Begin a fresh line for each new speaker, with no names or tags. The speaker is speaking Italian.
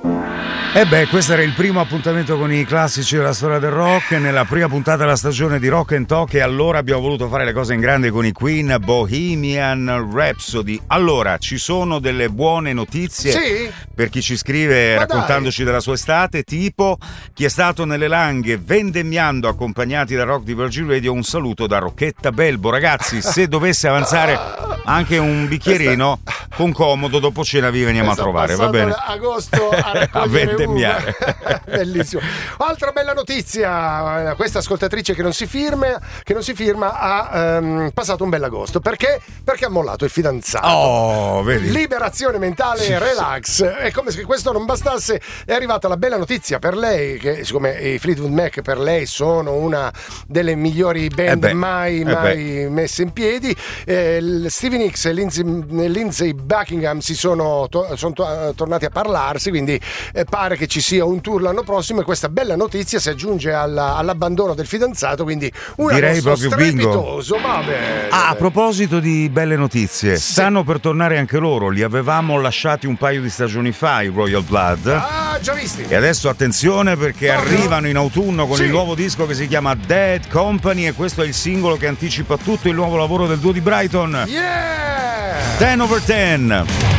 E beh, questo era il primo appuntamento con i classici della storia del rock, nella prima puntata della stagione di Rock and Talk, e allora abbiamo voluto fare le cose in grande con i Queen, Bohemian Rhapsody. Allora, ci sono delle buone notizie,
sì?
Per chi ci scrive raccontandoci della sua estate, tipo chi è stato nelle Langhe vendemmiando accompagnati da Rock di Virgin Radio, un saluto da Rocchetta Belbo. Ragazzi, se dovesse avanzare anche un bicchierino, con comodo, dopo cena vi veniamo a trovare, va bene?
Agosto a raccogliere bellissimo. Altra bella notizia, questa ascoltatrice che non si firma ha passato un bel agosto. Perché ha mollato il fidanzato.
Vedi?
Liberazione mentale, relax. È come se questo non bastasse, è arrivata la bella notizia per lei, che siccome i Fleetwood Mac per lei sono una delle migliori band mai messe in piedi. Stevie Nicks e Lindsey Buckingham sono tornati a parlarsi, quindi pare che ci sia un tour l'anno prossimo, e questa bella notizia si aggiunge all'abbandono del fidanzato, quindi un
direi proprio
strepitoso.
A proposito di belle notizie, stanno per tornare anche loro. Li avevamo lasciati un paio di stagioni fa, i Royal Blood,
già visti,
e adesso attenzione perché arrivano in autunno con il nuovo disco che si chiama Dead Company, e questo è il singolo che anticipa tutto il nuovo lavoro del duo di Brighton. 10/10.